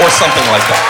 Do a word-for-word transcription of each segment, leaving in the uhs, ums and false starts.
or something like that.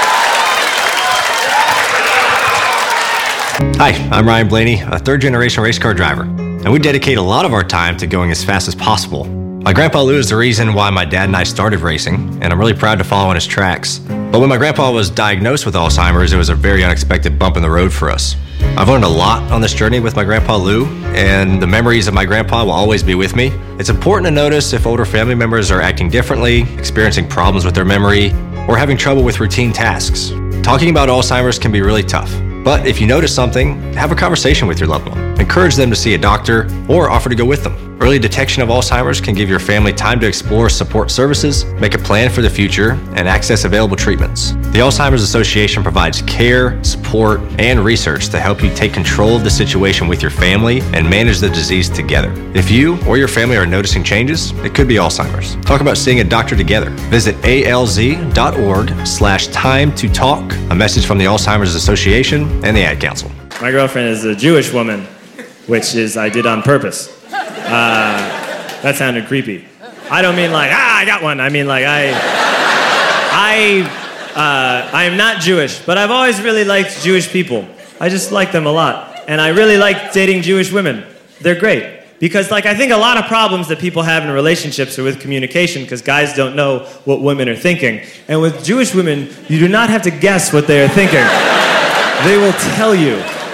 Hi, I'm Ryan Blaney, a third-generation race car driver, and we dedicate a lot of our time to going as fast as possible. My grandpa Lou is the reason why my dad and I started racing, and I'm really proud to follow in his tracks. But when my grandpa was diagnosed with Alzheimer's, it was a very unexpected bump in the road for us. I've learned a lot on this journey with my grandpa Lou, and the memories of my grandpa will always be with me. It's important to notice if older family members are acting differently, experiencing problems with their memory, or having trouble with routine tasks. Talking about Alzheimer's can be really tough. But if you notice something, have a conversation with your loved one. Encourage them to see a doctor or offer to go with them. Early detection of Alzheimer's can give your family time to explore support services, make a plan for the future, and access available treatments. The Alzheimer's Association provides care, support, and research to help you take control of the situation with your family and manage the disease together. If you or your family are noticing changes, it could be Alzheimer's. Talk about seeing a doctor together. Visit alz.org slash time to talk. A message from the Alzheimer's Association and the Ad Council. My girlfriend is a Jewish woman, which is I did on purpose. Uh, that sounded creepy. I don't mean like, ah, I got one. I mean like I, I, uh, I am not Jewish, but I've always really liked Jewish people. I just like them a lot. And I really like dating Jewish women. They're great. Because like I think a lot of problems that people have in relationships are with communication because guys don't know what women are thinking. And with Jewish women, you do not have to guess what they are thinking. They will tell you.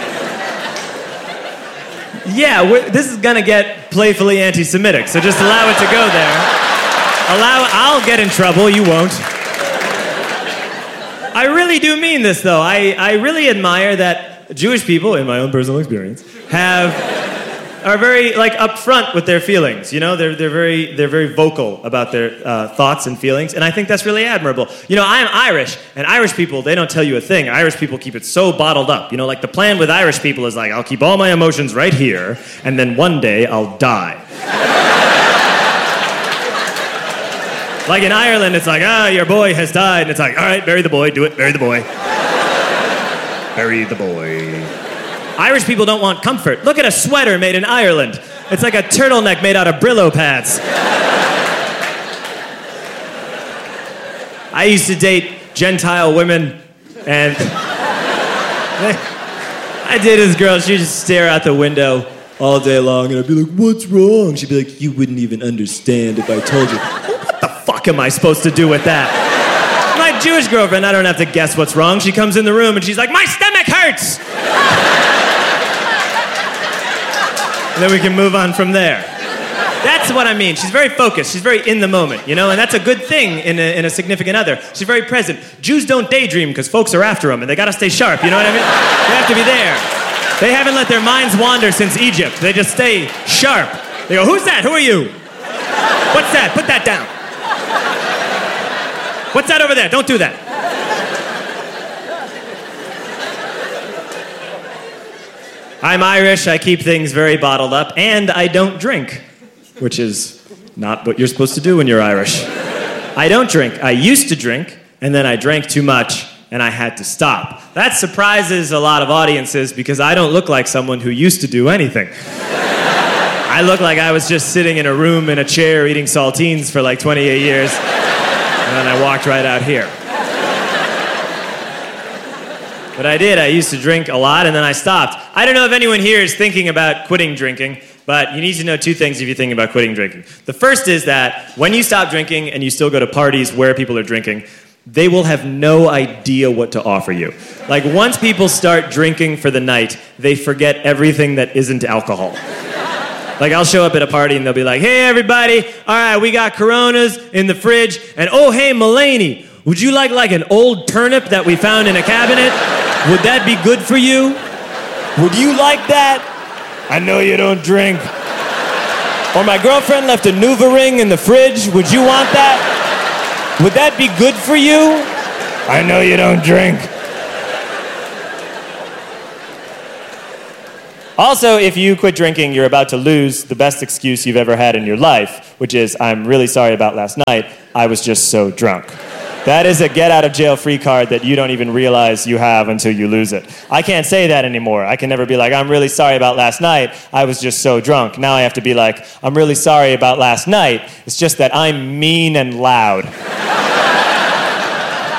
Yeah, this is gonna get playfully anti-Semitic, so just allow it to go there. Allow, I'll get in trouble, you won't. I really do mean this, though. I, I really admire that Jewish people, in my own personal experience, have are very like upfront with their feelings. You know, they're they're very they're very vocal about their uh, thoughts and feelings, and I think that's really admirable. You know, I am Irish, and Irish people, they don't tell you a thing. Irish people keep it so bottled up. You know, like the plan with Irish people is like, I'll keep all my emotions right here, and then one day I'll die. Like in Ireland, it's like, ah, your boy has died, and it's like, all right, bury the boy, do it, bury the boy. Bury the boy. Irish people don't want comfort. Look at a sweater made in Ireland. It's like a turtleneck made out of Brillo pads. I used to date Gentile women, and I dated this girl. She would just stare out the window all day long, and I'd be like, what's wrong? She'd be like, you wouldn't even understand if I told you. What the fuck am I supposed to do with that? My Jewish girlfriend, I don't have to guess what's wrong. She comes in the room, and she's like, my stomach hurts! And then we can move on from there. That's what I mean. She's very focused. She's very in the moment, you know? And that's a good thing in a, in a significant other. She's very present. Jews don't daydream because folks are after them, and they got to stay sharp, you know what I mean? They have to be there. They haven't let their minds wander since Egypt. They just stay sharp. They go, who's that? Who are you? What's that? Put that down. What's that over there? Don't do that. I'm Irish, I keep things very bottled up, and I don't drink, which is not what you're supposed to do when you're Irish. I don't drink. I used to drink, and then I drank too much, and I had to stop. That surprises a lot of audiences because I don't look like someone who used to do anything. I look like I was just sitting in a room in a chair eating saltines for like twenty-eight years, and then I walked right out here. But I did. I used to drink a lot, and then I stopped. I don't know if anyone here is thinking about quitting drinking, but you need to know two things if you're thinking about quitting drinking. The first is that when you stop drinking and you still go to parties where people are drinking, they will have no idea what to offer you. Like, once people start drinking for the night, they forget everything that isn't alcohol. Like, I'll show up at a party, and they'll be like, hey, everybody, all right, we got Coronas in the fridge, and oh, hey, Mulaney, would you like, like, an old turnip that we found in a cabinet? Would that be good for you? Would you like that? I know you don't drink. Or my girlfriend left a Nuva ring in the fridge. Would you want that? Would that be good for you? I know you don't drink. Also, if you quit drinking, you're about to lose the best excuse you've ever had in your life, which is, I'm really sorry about last night. I was just so drunk. That is a get-out-of-jail-free card that you don't even realize you have until you lose it. I can't say that anymore. I can never be like, I'm really sorry about last night. I was just so drunk. Now I have to be like, I'm really sorry about last night. It's just that I'm mean and loud.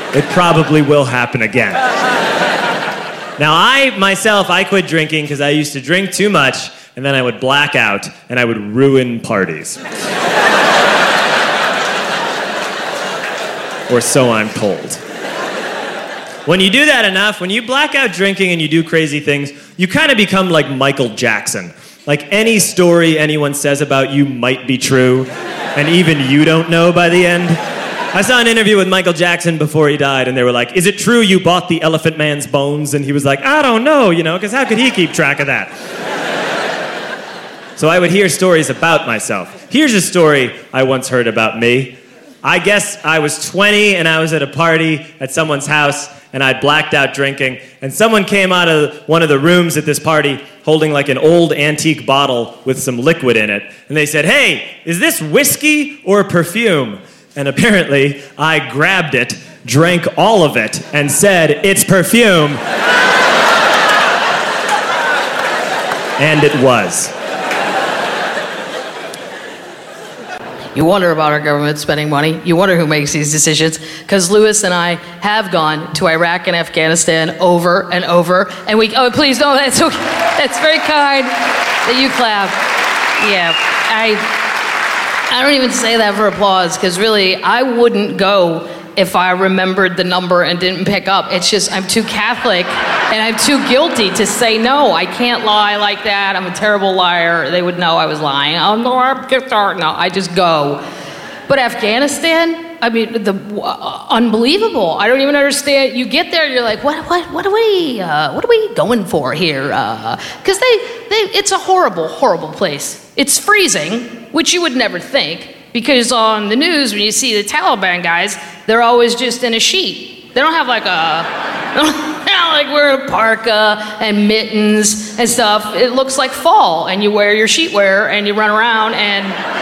it probably will happen again. Now, I, myself, I quit drinking because I used to drink too much, and then I would black out, and I would ruin parties. Or so I'm told. When you do that enough, when you black out drinking and you do crazy things, you kind of become like Michael Jackson. Like any story anyone says about you might be true, and even you don't know by the end. I saw an interview with Michael Jackson before he died, and they were like, is it true you bought the Elephant Man's bones? And he was like, I don't know, you know, because how could he keep track of that? So I would hear stories about myself. Here's a story I once heard about me. I guess I was twenty, and I was at a party at someone's house, and I blacked out drinking, and someone came out of one of the rooms at this party holding like an old antique bottle with some liquid in it, and they said, hey, is this whiskey or perfume? And apparently, I grabbed it, drank all of it, and said, it's perfume. And it was. You wonder about our government spending money. You wonder who makes these decisions. Because Lewis and I have gone to Iraq and Afghanistan over and over. And we, oh, please don't, that's okay. That's very kind that you clap. Yeah, I... I don't even say that for applause, because really, I wouldn't go if I remembered the number and didn't pick up. It's just, I'm too Catholic, and I'm too guilty to say no. I can't lie like that. I'm a terrible liar. They would know I was lying. Oh, no, I'm no, I just go. But Afghanistan, I mean, the uh, unbelievable. I don't even understand. You get there, you're like, what, what, what are we, uh, what are we going for here? Because uh, they, they, it's a horrible, horrible place. It's freezing, which you would never think, because on the news, when you see the Taliban guys, they're always just in a sheet. They don't have like a, they don't have like wearing a parka and mittens and stuff. It looks like fall, and you wear your sheetwear and you run around, and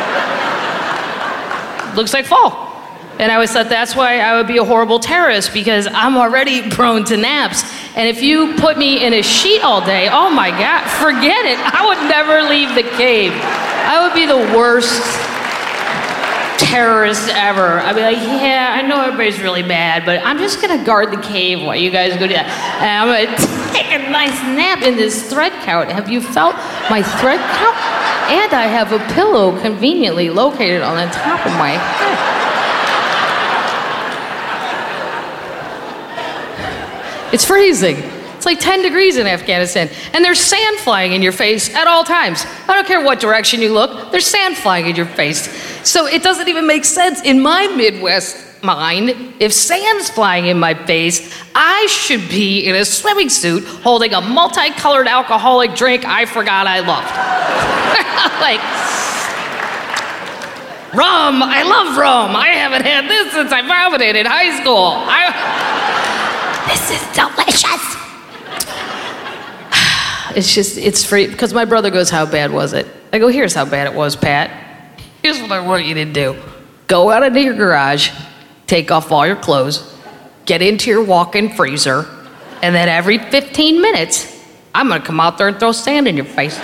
it looks like fall. And I always thought that's why I would be a horrible terrorist, because I'm already prone to naps. And if you put me in a sheet all day, oh my God, forget it. I would never leave the cave. I would be the worst terrorist ever. I'd be like, yeah, I know everybody's really mad, but I'm just gonna guard the cave while you guys go do that. And I'm gonna take a nice nap in this thread count. Have you felt my thread count? And I have a pillow conveniently located on the top of my head. It's freezing. It's like ten degrees in Afghanistan. And there's sand flying in your face at all times. I don't care what direction you look, there's sand flying in your face. So it doesn't even make sense in my Midwest mind. If sand's flying in my face, I should be in a swimming suit holding a multicolored alcoholic drink I forgot I loved. Like, rum, I love rum. I haven't had this since I vomited in high school. I... This is delicious. It's just, it's free, because my brother goes, how bad was it? I go, here's how bad it was, Pat. Here's what I want you to do. Go out into your garage, take off all your clothes, get into your walk-in freezer, and then every fifteen minutes, I'm gonna come out there and throw sand in your face.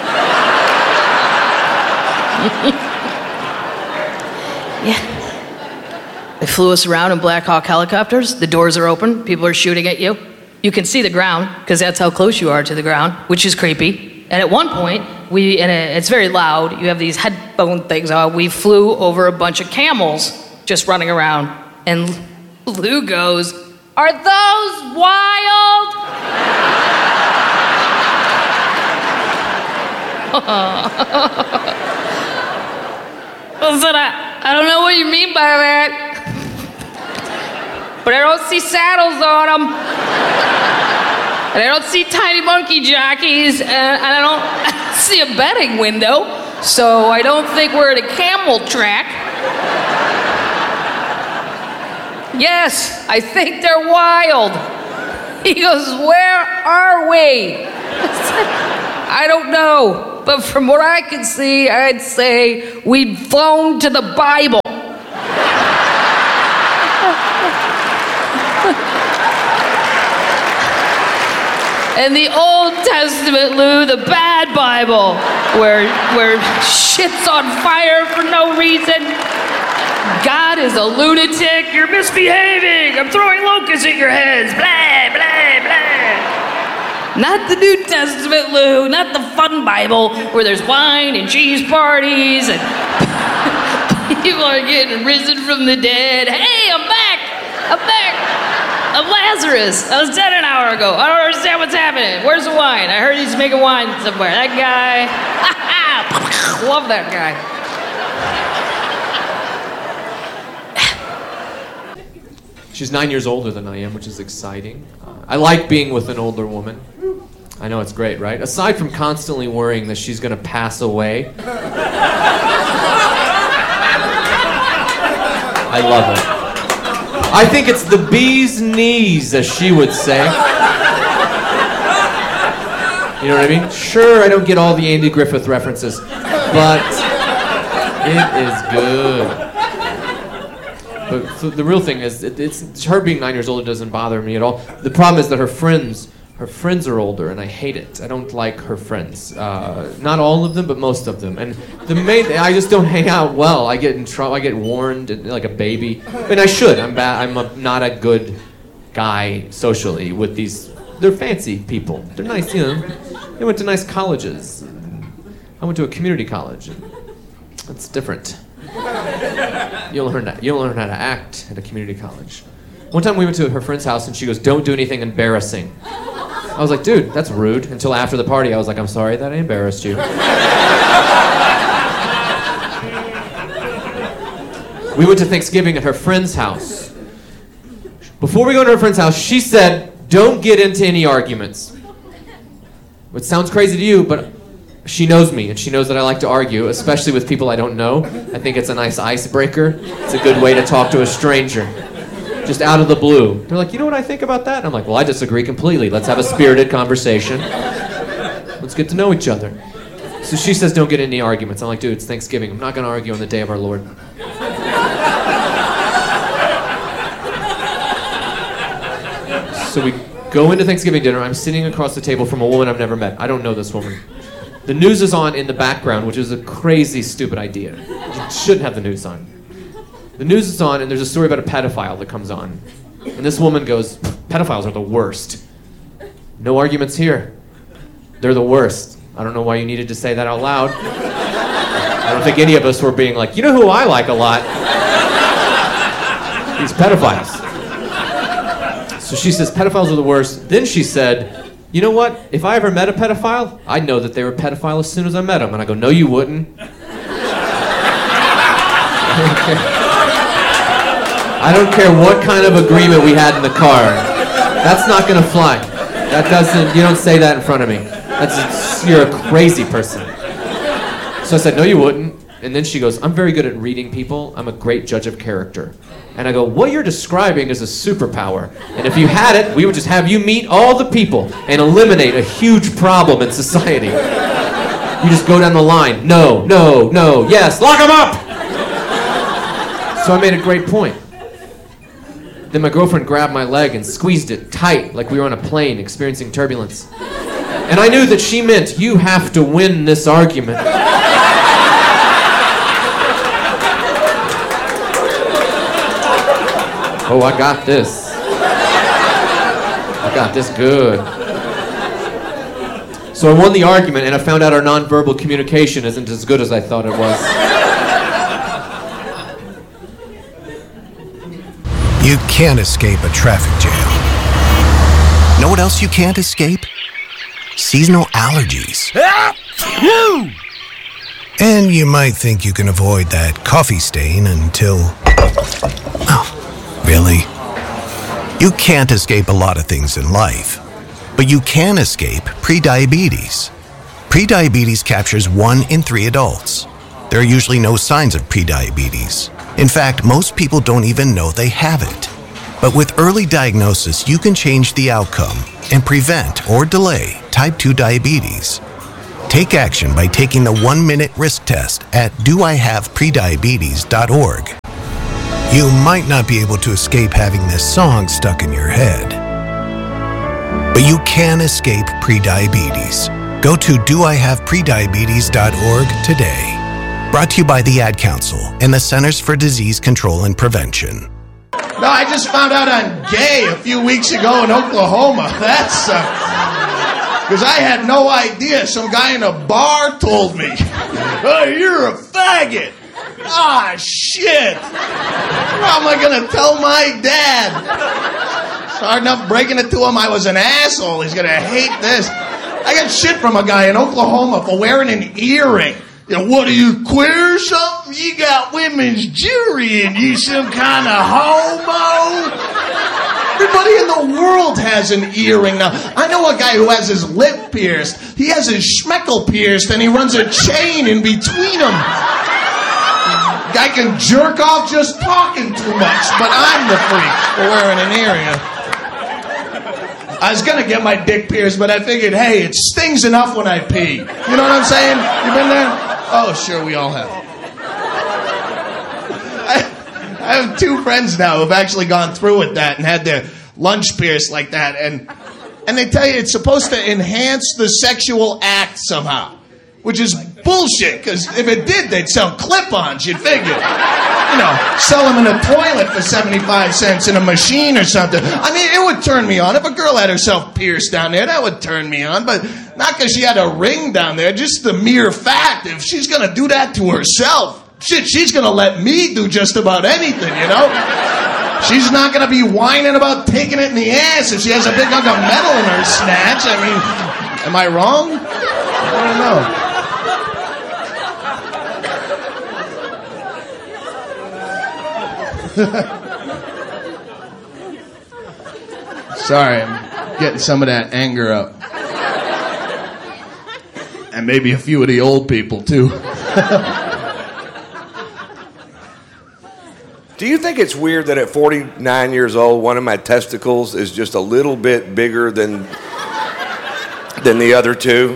Yeah. They flew us around in Black Hawk helicopters. The doors are open. People are shooting at you. You can see the ground, because that's how close you are to the ground, which is creepy. And at one point, we, and it's very loud, you have these headphone things on, we flew over a bunch of camels just running around. And Lou goes, are those wild? I said, I, I don't know what you mean by that. But I don't see saddles on them. And I don't see tiny monkey jockeys. And, and I don't see a betting window. So I don't think we're at a camel track. Yes, I think they're wild. He goes, where are we? I don't know. But from what I can see, I'd say we'd flown to the Bible. And the Old Testament, Lou, the bad Bible, where, where shit's on fire for no reason. God is a lunatic. You're misbehaving. I'm throwing locusts at your heads. Blah, blah, blah. Not the New Testament, Lou. Not the fun Bible where there's wine and cheese parties and people are getting risen from the dead. Hey, I'm back. I'm back. I'm Lazarus. I was dead an hour ago. I don't understand what's happening. Where's the wine? I heard he's making wine somewhere. That guy. Love that guy. She's nine years older than I am, which is exciting. Uh, I like being with an older woman. I know it's great, right? Aside from constantly worrying that she's going to pass away. I love it. I think it's the bee's knees, as she would say. You know what I mean? Sure, I don't get all the Andy Griffith references, but it is good. But so the real thing is, it, it's her being nine years old. It doesn't bother me at all. The problem is that her friends, her friends are older, and I hate it. I don't like her friends. Uh, not all of them, but most of them. And the main, I just don't hang out well. I get in trouble. I get warned like a baby. I mean, I should. I'm bad. I'm a, not a good guy socially with these. They're fancy people. They're nice, you know. They went to nice colleges. I went to a community college. That's different. You'll learn that. You'll learn how to act at a community college. One time we went to her friend's house and she goes, "Don't do anything embarrassing." I was like, "Dude, that's rude." Until after the party, I was like, "I'm sorry that I embarrassed you." We went to Thanksgiving at her friend's house. Before we go to her friend's house, she said, "Don't get into any arguments." Which sounds crazy to you, but she knows me, and she knows that I like to argue, especially with people I don't know. I think it's a nice icebreaker. It's a good way to talk to a stranger. Just out of the blue. They're like, "You know what I think about that?" And I'm like, "Well, I disagree completely. Let's have a spirited conversation. Let's get to know each other." So she says, "Don't get into any arguments." I'm like, "Dude, it's Thanksgiving. I'm not going to argue on the day of our Lord." So we go into Thanksgiving dinner. I'm sitting across the table from a woman I've never met. I don't know this woman. The news is on in the background, which is a crazy, stupid idea. You shouldn't have the news on. The news is on, and there's a story about a pedophile that comes on. And this woman goes, "Pedophiles are the worst." No arguments here. They're the worst. I don't know why you needed to say that out loud. I don't think any of us were being like, "You know who I like a lot? These pedophiles." So she says, "Pedophiles are the worst." Then she said, "You know what? If I ever met a pedophile, I'd know that they were a pedophile as soon as I met them." And I go, "No, you wouldn't." I don't care what kind of agreement we had in the car. That's not gonna fly. That doesn't, you don't say that in front of me. That's, you're a crazy person. So I said, "No, you wouldn't." And then she goes, "I'm very good at reading people. I'm a great judge of character." And I go, "What you're describing is a superpower. And if you had it, we would just have you meet all the people and eliminate a huge problem in society. You just go down the line. No, no, no, yes, lock them up!" So I made a great point. Then my girlfriend grabbed my leg and squeezed it tight like we were on a plane experiencing turbulence. And I knew that she meant, "You have to win this argument." Oh, I got this. I got this good. So I won the argument, and I found out our nonverbal communication isn't as good as I thought it was. You can't escape a traffic jam. Know what else you can't escape? Seasonal allergies. And you might think you can avoid that coffee stain until... Oh, really? You can't escape a lot of things in life, but you can escape prediabetes. Prediabetes captures one in three adults. There are usually no signs of prediabetes. In fact, most people don't even know they have it. But with early diagnosis, you can change the outcome and prevent or delay type two diabetes. Take action by taking the one-minute risk test at do I have prediabetes dot org. You might not be able to escape having this song stuck in your head, but you can escape prediabetes. Go to do I have prediabetes dot org today. Brought to you by the Ad Council and the Centers for Disease Control and Prevention. No, I just found out I'm gay a few weeks ago in Oklahoma. That's, uh, because I had no idea. Some guy in a bar told me, oh, you're a faggot. Ah, shit. How am I going to tell my dad? It's hard enough breaking it to him. I was an asshole. He's going to hate this. I got shit from a guy in Oklahoma for wearing an earring. You know, what are you, queer or something? You got women's jewelry and you some kind of homo? Everybody in the world has an earring now. I know a guy who has his lip pierced. He has his schmeckle pierced and he runs a chain in between them. Guy can jerk off just talking too much, but I'm the freak for wearing an earring. I was going to get my dick pierced, but I figured, hey, it stings enough when I pee. You know what I'm saying? You been there? Oh, sure, we all have. I, I have two friends now who've actually gone through with that and had their lunch pierced like that. And, and they tell you it's supposed to enhance the sexual act somehow, which is bullshit, because if it did, they'd sell clip-ons, you'd figure. You know, sell them in a toilet for seventy-five cents in a machine or something. I mean, it would turn me on. If a girl had herself pierced down there, that would turn me on. But not because she had a ring down there, just the mere fact. If she's going to do that to herself, shit, she's going to let me do just about anything, you know? She's not going to be whining about taking it in the ass if she has a big hunk of metal in her snatch. I mean, am I wrong? I don't know. Sorry, I'm getting some of that anger up. And maybe a few of the old people, too. Do you think it's weird that at forty-nine years old, one of my testicles is just a little bit bigger than, than the other two?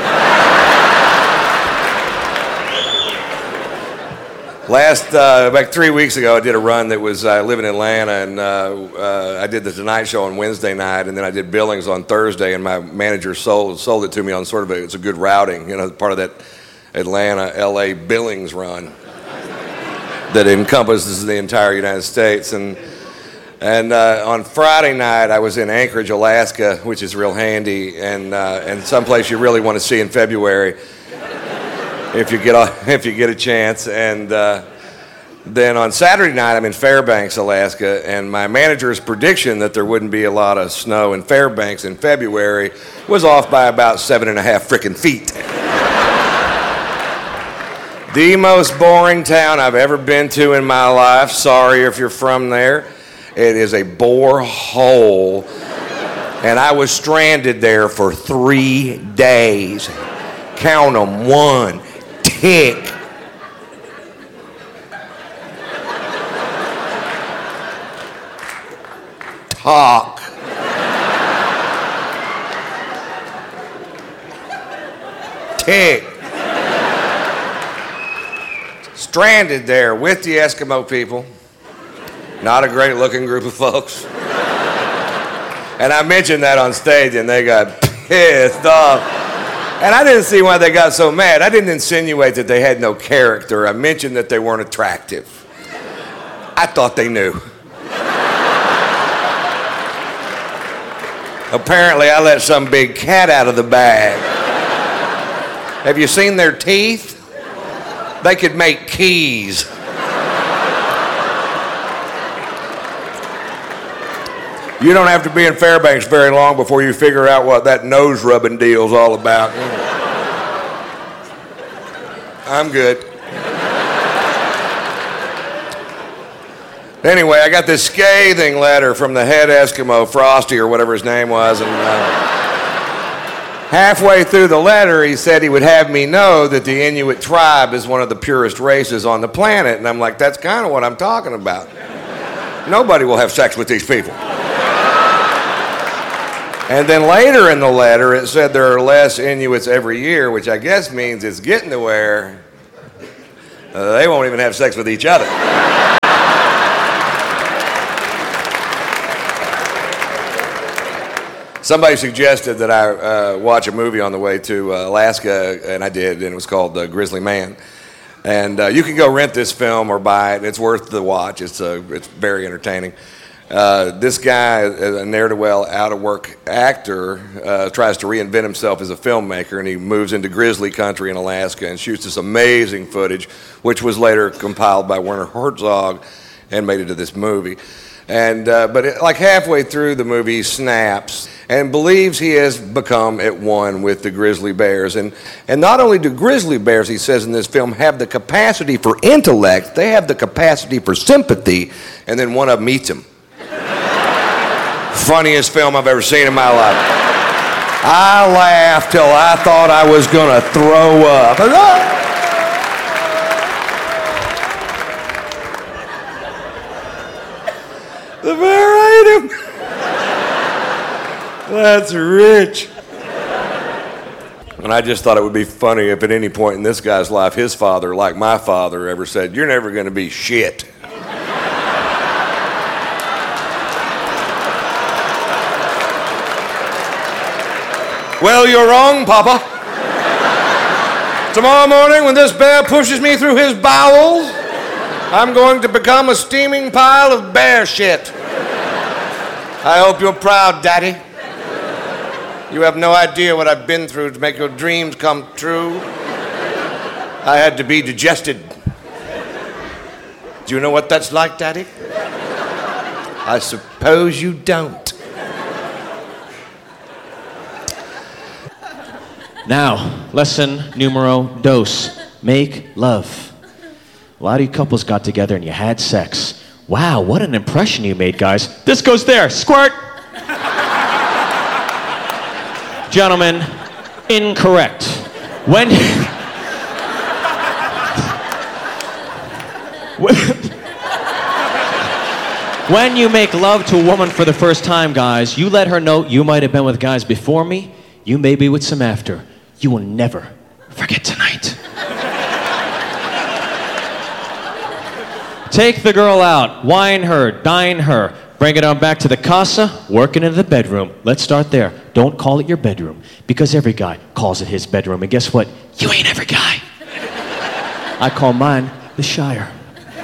Last, uh, about three weeks ago, I did a run that was, I uh, live in Atlanta, and uh, uh, I did the Tonight Show on Wednesday night, and then I did Billings on Thursday, and my manager sold sold it to me on sort of a, it's a good routing, you know, part of that Atlanta, L A Billings run that encompasses the entire United States. And and uh, on Friday night, I was in Anchorage, Alaska, which is real handy, and uh, and someplace you really want to see in February. If you get a, if you get a chance. And uh, then on Saturday night, I'm in Fairbanks, Alaska, and my manager's prediction that there wouldn't be a lot of snow in Fairbanks in February was off by about seven and a half frickin' feet. The most boring town I've ever been to in my life. Sorry if you're from there. It is a bore hole. And I was stranded there for three days. Count them, one. Tick. Talk. Tick. Stranded there with the Eskimo people. Not a great looking group of folks. And I mentioned that on stage and they got pissed off. And I didn't see why they got so mad. I didn't insinuate that they had no character. I mentioned that they weren't attractive. I thought they knew. Apparently, I let some big cat out of the bag. Have you seen their teeth? They could make keys. You don't have to be in Fairbanks very long before you figure out what that nose rubbing deal's all about. I'm good. Anyway, I got this scathing letter from the head Eskimo, Frosty or whatever his name was, and uh, halfway through the letter he said he would have me know that the Inuit tribe is one of the purest races on the planet, and I'm like, that's kind of what I'm talking about. Nobody will have sex with these people. And then later in the letter, it said there are less Inuits every year, which I guess means it's getting to where uh, they won't even have sex with each other. Somebody suggested that I uh, watch a movie on the way to uh, Alaska, and I did, and it was called uh, Grizzly Man. And uh, you can go rent this film or buy it. It's worth the watch. It's uh, it's very entertaining. Uh, this guy, a ne'er-do-well, out-of-work actor, uh, tries to reinvent himself as a filmmaker, and he moves into grizzly country in Alaska and shoots this amazing footage, which was later compiled by Werner Herzog and made into this movie. And uh, but it, like halfway through the movie, he snaps and believes he has become at one with the grizzly bears. And and not only do grizzly bears, he says in this film, have the capacity for intellect, they have the capacity for sympathy, and then one of them eats him. Funniest film I've ever seen in my life. I laughed till I thought I was gonna throw up. The bear ate him. That's rich. And I just thought it would be funny if at any point in this guy's life, his father, like my father, ever said, "You're never gonna be shit." Well, you're wrong, Papa. Tomorrow morning, when this bear pushes me through his bowels, I'm going to become a steaming pile of bear shit. I hope you're proud, Daddy. You have no idea what I've been through to make your dreams come true. I had to be digested. Do you know what that's like, Daddy? I suppose you don't. Now, lesson numero dos. Make love. A lot of you couples got together and you had sex. Wow, what an impression you made, guys. This goes there. Squirt! Gentlemen, incorrect. When... when you make love to a woman for the first time, guys, you let her know you might have been with guys before me, you may be with some after. You will never forget tonight. Take the girl out, wine her, dine her, bring it on back to the casa, work it into the bedroom. Let's start there. Don't call it your bedroom, because every guy calls it his bedroom. And guess what? You ain't every guy. I call mine the Shire.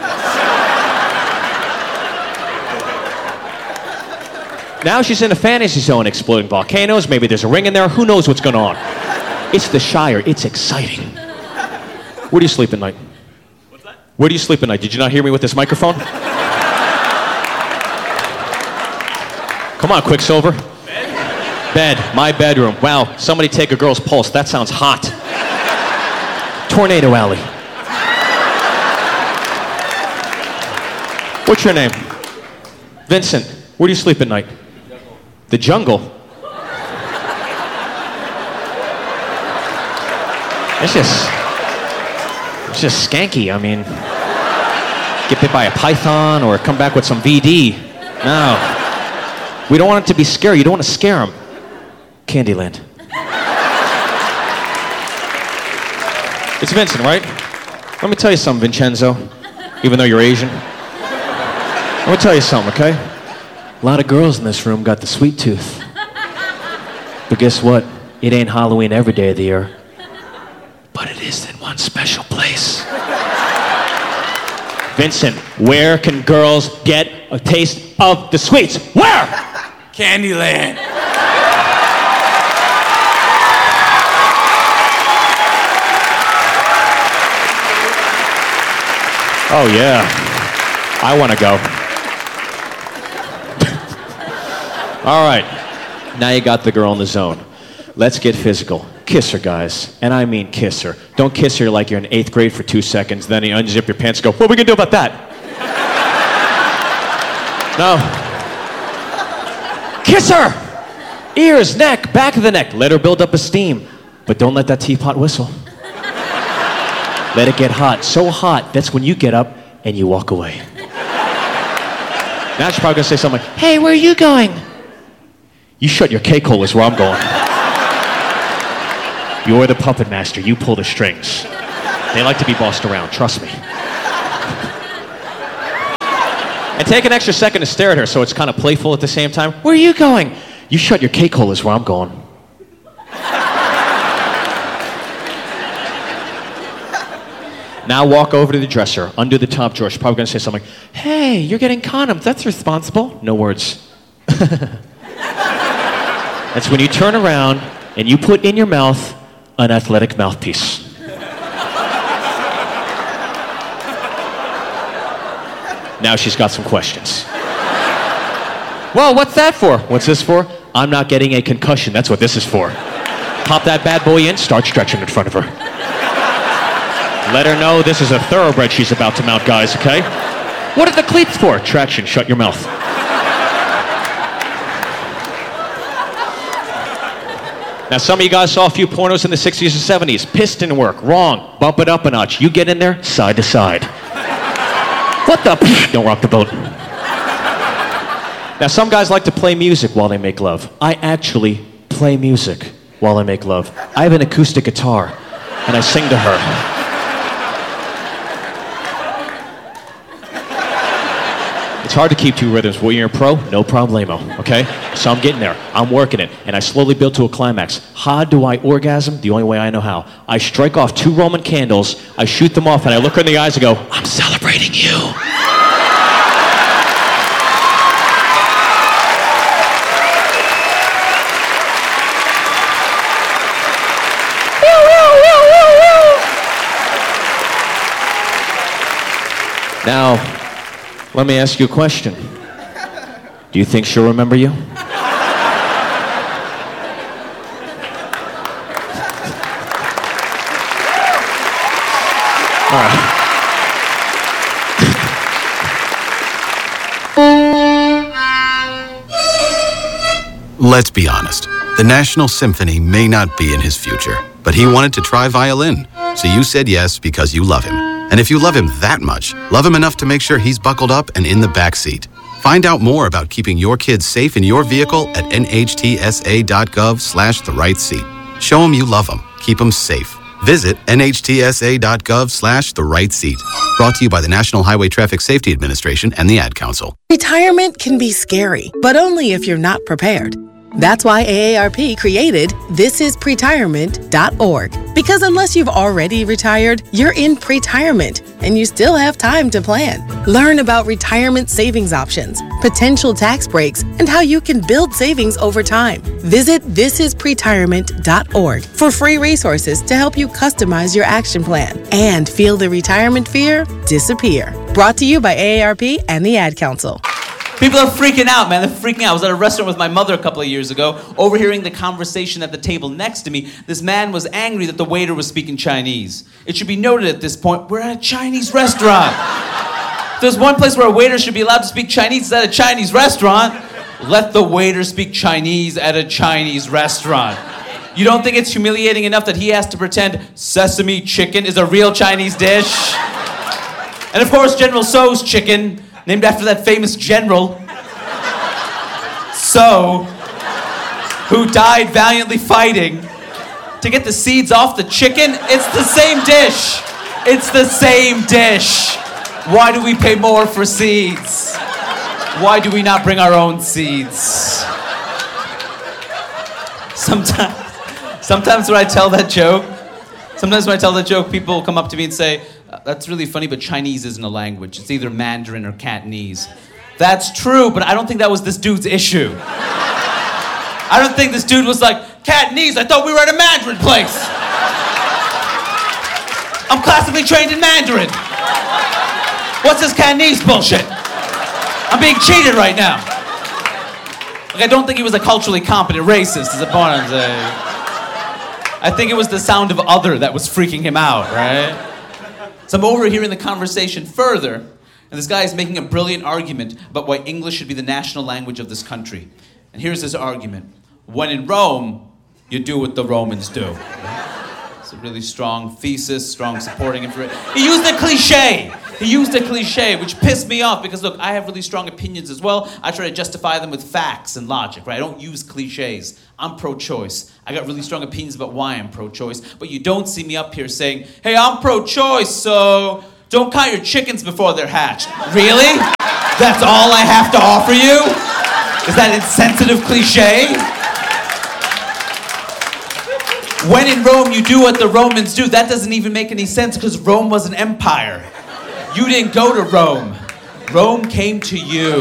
Now she's in a fantasy zone, exploding volcanoes. Maybe there's a ring in there. Who knows what's going on? It's the Shire. It's exciting. Where do you sleep at night? What's that? Where do you sleep at night? Did you not hear me with this microphone? Come on, Quicksilver. Bed? Bed. My bedroom. Wow, somebody take a girl's pulse. That sounds hot. Tornado Alley. What's your name? Vincent. Where do you sleep at night? The jungle. It's just, it's just skanky. I mean, get bit by a python or come back with some V D. No. We don't want it to be scary. You don't want to scare them. Candyland. It's Vincent, right? Let me tell you something, Vincenzo, even though you're Asian. Let me tell you something, okay? A lot of girls in this room got the sweet tooth. But guess what? It ain't Halloween every day of the year. But it is in one special place. Vincent, where can girls get a taste of the sweets? Where? Candyland. Oh, yeah. I want to go. All right. Now you got the girl in the zone. Let's get physical. Kiss her, guys. And I mean kiss her. Don't kiss her like you're in eighth grade for two seconds, then you unzip your pants and go, what are we going to do about that? No. Kiss her! Ears, neck, back of the neck. Let her build up a steam. But don't let that teapot whistle. Let it get hot. So hot, that's when you get up and you walk away. Now she's probably going to say something like, hey, where are you going? You shut your cake hole is where I'm going. You're the puppet master. You pull the strings. They like to be bossed around, trust me. And take an extra second to stare at her so it's kind of playful at the same time. Where are you going? You shut your cake hole is where I'm going. Now walk over to the dresser, undo the top drawer. She's probably gonna say something like, hey, you're getting condoms, that's responsible. No words. That's when you turn around and you put in your mouth an athletic mouthpiece. Now she's got some questions. Well, what's that for? What's this for? I'm not getting a concussion, that's what this is for. Pop that bad boy in, start stretching in front of her. Let her know this is a thoroughbred she's about to mount, guys, okay? What are the cleats for? Traction, shut your mouth. Now, some of you guys saw a few pornos in the sixties or seventies. Piston work, wrong. Bump it up a notch. You get in there, side to side. What the? Don't rock the boat. Now, some guys like to play music while they make love. I actually play music while I make love. I have an acoustic guitar, and I sing to her. It's hard to keep two rhythms. When you're a pro, no problemo, okay? So I'm getting there. I'm working it, and I slowly build to a climax. How do I orgasm? The only way I know how. I strike off two Roman candles, I shoot them off, and I look her in the eyes and go, I'm celebrating you. Now, let me ask you a question. Do you think she'll remember you? All right. Let's be honest. The National Symphony may not be in his future, but he wanted to try violin. So you said yes because you love him. And if you love him that much, love him enough to make sure he's buckled up and in the back seat. Find out more about keeping your kids safe in your vehicle at nhtsa.gov slash the right seat. Show them you love them. Keep them safe. Visit nhtsa.gov slash the right seat. Brought to you by the National Highway Traffic Safety Administration and the Ad Council. Retirement can be scary, but only if you're not prepared. That's why A A R P created this is pretirement dot org. Because unless you've already retired, you're in pretirement, and you still have time to plan. Learn about retirement savings options, potential tax breaks, and how you can build savings over time. Visit this is pretirement dot org for free resources to help you customize your action plan and feel the retirement fear disappear. Brought to you by A A R P and the Ad Council. People are freaking out, man. They're freaking out. I was at a restaurant with my mother a couple of years ago, overhearing the conversation at the table next to me. This man was angry that the waiter was speaking Chinese. It should be noted at this point, we're at a Chinese restaurant. If there's one place where a waiter should be allowed to speak Chinese, it's at a Chinese restaurant. Let the waiter speak Chinese at a Chinese restaurant. You don't think it's humiliating enough that he has to pretend sesame chicken is a real Chinese dish? And of course, General Tso's chicken, named after that famous general, Tso, who died valiantly fighting to get the seeds off the chicken. It's the same dish. It's the same dish. Why do we pay more for seeds? Why do we not bring our own seeds? Sometimes, sometimes when I tell that joke, sometimes when I tell that joke, people come up to me and say, that's really funny, but Chinese isn't a language. It's either Mandarin or Cantonese. That's true, but I don't think that was this dude's issue. I don't think this dude was like, Cantonese, I thought we were at a Mandarin place. I'm classically trained in Mandarin. What's this Cantonese bullshit? I'm being cheated right now. Like, I don't think he was a culturally competent racist, is the point I'm saying. I think it was the sound of other that was freaking him out, right? So I'm overhearing the conversation further, and this guy is making a brilliant argument about why English should be the national language of this country. And here's his argument. When in Rome, you do what the Romans do. It's a really strong thesis, strong supporting information. He used a cliche. He used a cliche, which pissed me off because, look, I have really strong opinions as well. I try to justify them with facts and logic, right? I don't use cliches. I'm pro-choice. I got really strong opinions about why I'm pro-choice, but you don't see me up here saying, hey, I'm pro-choice, so don't count your chickens before they're hatched. Really? That's all I have to offer you? Is that insensitive cliche? When in Rome, you do what the Romans do. That doesn't even make any sense because Rome was an empire. You didn't go to Rome. Rome came to you.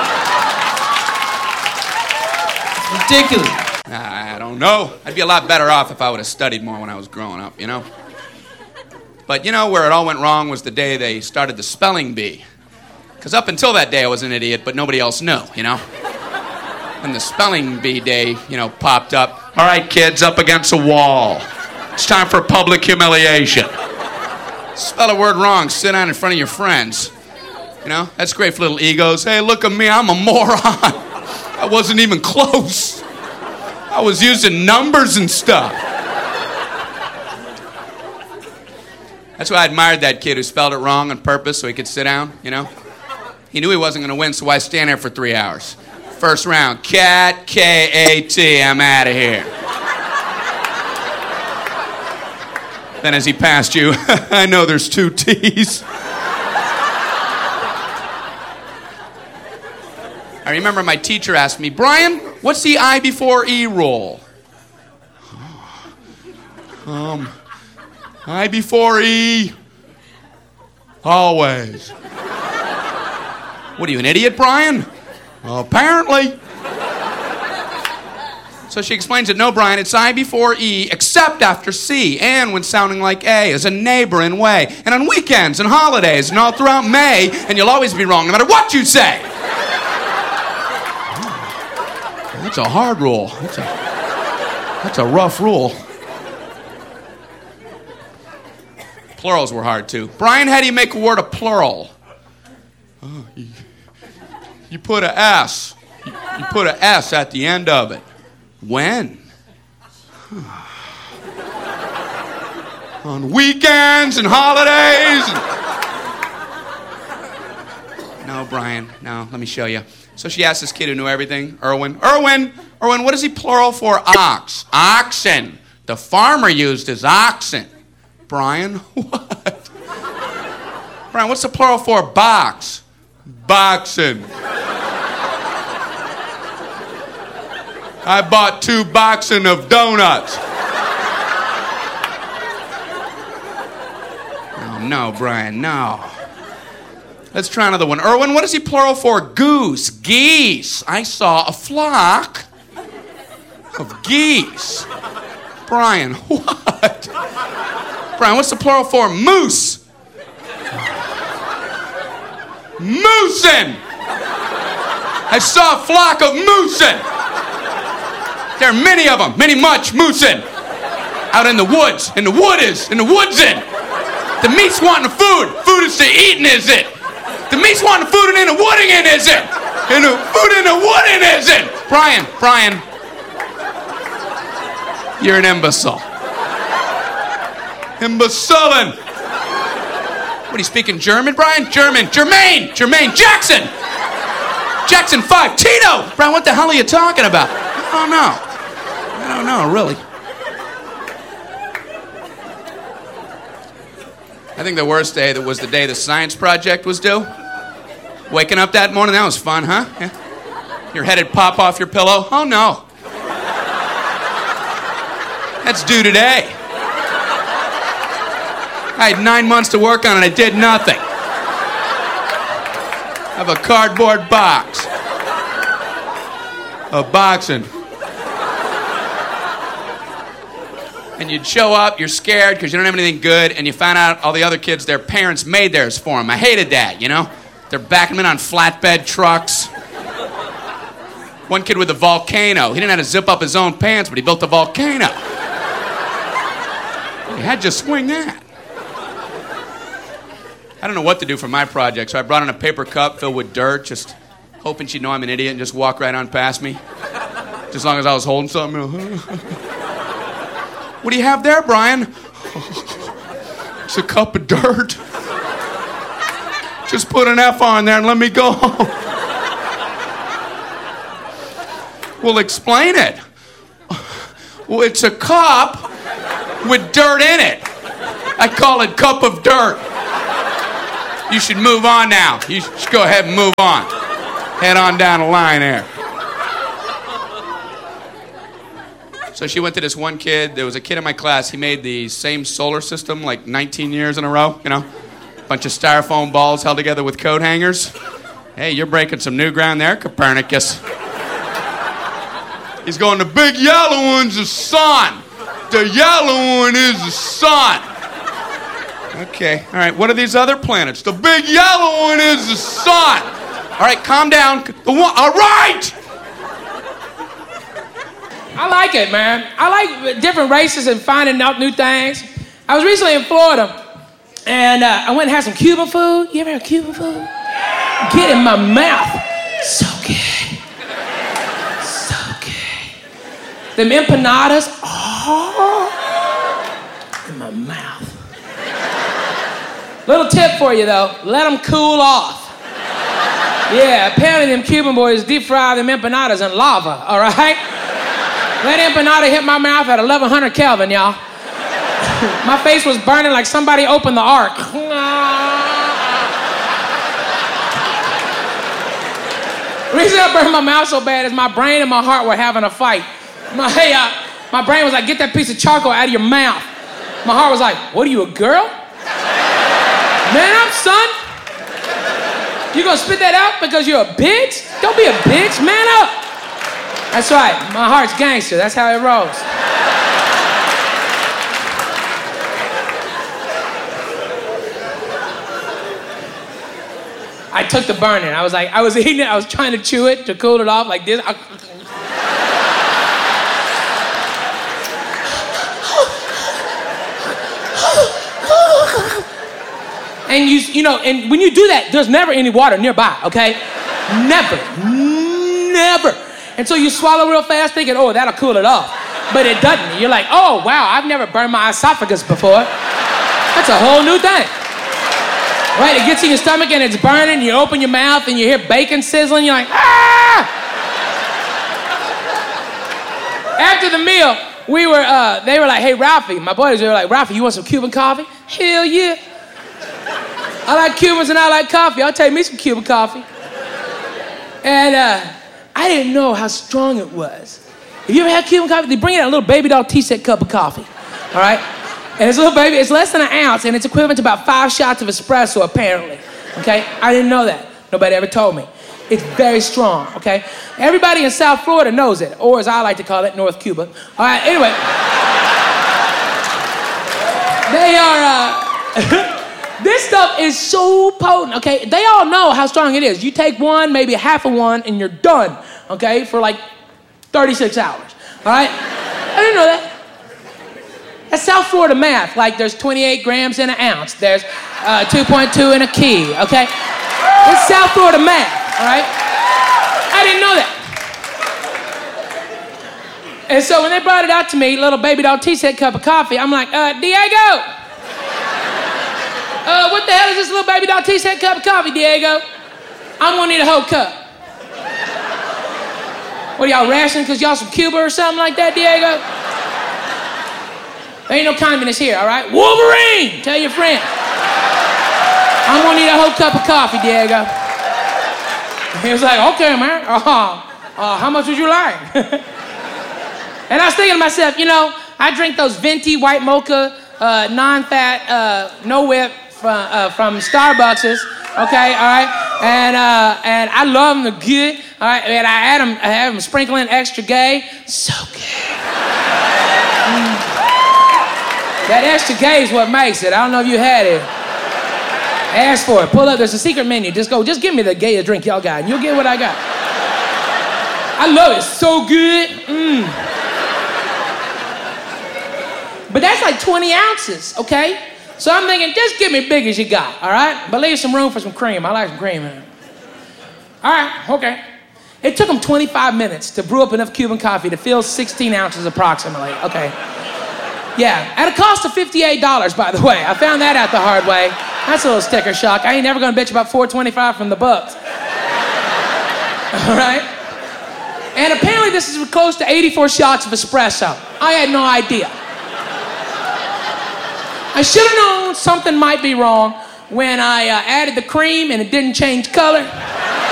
It's ridiculous. I don't know. I'd be a lot better off if I would have studied more when I was growing up, you know? But you know where it all went wrong was the day they started the spelling bee. Because up until that day I was an idiot, but nobody else knew, you know? And the spelling bee day, you know, popped up. All right, kids, up against a wall. It's time for public humiliation. Spell a word wrong, sit down in front of your friends. You know, that's great for little egos. Hey, look at me, I'm a moron. I wasn't even close. I was using numbers and stuff. That's why I admired that kid who spelled it wrong on purpose so he could sit down, you know? He knew he wasn't going to win, so why stand there for three hours? First round, cat, K A T, I'm out of here. Then as he passed you, I know there's two T's. I remember my teacher asked me, Brian, what's the I before E rule? Um, I before E, always. What are you, an idiot, Brian? Well, apparently. So she explains it, no, Brian, it's I before E, except after C, and when sounding like A, as a neighboring way, and on weekends and holidays, and all throughout May, and you'll always be wrong, no matter what you say. That's a hard rule. That's a, that's a rough rule. Plurals were hard, too. Brian, how do you make a word a plural? Oh, you, you put a S. You, you put a S at the end of it. When? On weekends and holidays. And... No, Brian, no, let me show you. So she asked this kid who knew everything, Erwin, Erwin, Erwin, what is he plural for? Ox. Oxen. The farmer used his oxen. Brian, what? Brian, what's the plural for box? Boxen. I bought two boxen of donuts. Oh, no, Brian, no. Let's try another one. Erwin, what is he plural for? Goose. Geese. I saw a flock of geese. Brian, what? Brian, what's the plural for? Moose. Moosin. I saw a flock of moosin. There are many of them, many much moosin. Out in the woods, in the wood is, in the woods in. The meat's wanting the food. Food is to eating, is it? The meat's wanting the food and in the wooding in, is it? In the food in the wooding, is it? Brian, Brian, you're an imbecile. Imbecilin'. What, are you speaking German, Brian? German. Jermaine. Jermaine. Jackson. Jackson five. Tito. Brian, what the hell are you talking about? I don't know. I don't know, really. I think the worst day that was the day the science project was due. Waking up that morning, that was fun, huh? Yeah. Your head would pop off your pillow. Oh, no. That's due today. I had nine months to work on it. I did nothing. I have a cardboard box. A boxing. And you'd show up, you're scared because you don't have anything good, and you find out all the other kids, their parents made theirs for them. I hated that, you know? They're backing them in on flatbed trucks. One kid with a volcano. He didn't have to zip up his own pants, but he built a volcano. He had to swing that. I don't know what to do for my project, so I brought in a paper cup filled with dirt, just hoping she'd know I'm an idiot and just walk right on past me. Just as long as I was holding something. You know. What do you have there, Brian? It's a cup of dirt. Just put an F on there and let me go. Well, explain it. Well, it's a cup with dirt in it. I call it cup of dirt. You should move on now. You should go ahead and move on. Head on down the line there. So So she went to this one kid. There was a kid in my class. He made the same solar system like nineteen years in a row, you know? Bunch of styrofoam balls held together with coat hangers. Hey, you're breaking some new ground there, Copernicus. He's going, the big yellow one's the sun. The yellow one is the sun. Okay, all right, what are these other planets? The big yellow one is the sun. All right, calm down. The one, all right! I like it, man. I like different races and finding out new things. I was recently in Florida, and uh, I went and had some Cuban food. You ever had Cuban food? Get in my mouth. So good. So good. Them empanadas, oh, in my mouth. Little tip for you, though. Let them cool off. Yeah, apparently them Cuban boys deep fry them empanadas in lava, all right? That empanada hit my mouth at eleven hundred Kelvin, y'all. My face was burning like somebody opened the ark. The reason I burned my mouth so bad is my brain and my heart were having a fight. My, uh, my brain was like, get that piece of charcoal out of your mouth. My heart was like, what are you, a girl? Man up, son. You gonna spit that out because you're a bitch? Don't be a bitch, man up. That's right, my heart's gangster, that's how it rolls. I took the burning. I was like, I was eating it, I was trying to chew it to cool it off like this. I... And you, you know, and when you do that, there's never any water nearby, okay? Never, never. And so you swallow real fast thinking, oh, that'll cool it off. But it doesn't. You're like, oh, wow, I've never burned my esophagus before. That's a whole new thing. Right, it gets in your stomach and it's burning, you open your mouth and you hear bacon sizzling, you're like, ah! After the meal, we were, uh, they were like, hey, Ralphie, my boys were like, Ralphie, you want some Cuban coffee? Hell yeah. I like Cubans and I like coffee. I'll take me some Cuban coffee. And uh, I didn't know how strong it was. Have you ever had Cuban coffee? They bring it in a little baby doll tea set cup of coffee, all right? And it's a little baby, it's less than an ounce, and it's equivalent to about five shots of espresso, apparently, okay? I didn't know that. Nobody ever told me. It's very strong, okay? Everybody in South Florida knows it, or as I like to call it, North Cuba. All right, anyway. They are, uh... This stuff is so potent, okay? They all know how strong it is. You take one, maybe half of one, and you're done, okay? For like thirty-six hours, all right? I didn't know that. That's South Florida math. Like there's twenty-eight grams in an ounce. There's uh, two point two in a key, okay? It's South Florida math, all right? I didn't know that. And so when they brought it out to me, little baby doll tea set cup of coffee, I'm like, uh, Diego! Uh, what the hell is this little baby doll tea set cup of coffee, Diego? I'm gonna need a whole cup. What are y'all rationing because y'all some Cuba or something like that, Diego? There ain't no communists here, all right? Wolverine! Tell your friend. I'm gonna need a whole cup of coffee, Diego. He was like, okay, man. Uh, uh, how much would you like? And I was thinking to myself, you know, I drink those venti white mocha, uh, non-fat, uh, no whip from, uh, from Starbuckses, okay, all right? And uh, and I love them, they're good, all right? And I add them, I have them sprinkling extra gay, so good. Mm. That extra gay is what makes it. I don't know if you had it. Ask for it. Pull up. There's a secret menu. Just go. Just give me the gayest drink y'all got, and you'll get what I got. I love it. It's so good. Mm. But that's like twenty ounces, okay? So I'm thinking, just give me big as you got, all right? But leave some room for some cream. I like some cream, man. All right, okay. It took them twenty-five minutes to brew up enough Cuban coffee to fill sixteen ounces approximately, okay? Yeah, at a cost of fifty-eight dollars, by the way. I found that out the hard way. That's a little sticker shock. I ain't never gonna bitch about four twenty-five from the Bucks. All right? And apparently this is close to eighty-four shots of espresso. I had no idea. I should have known something might be wrong when I uh, added the cream and it didn't change color.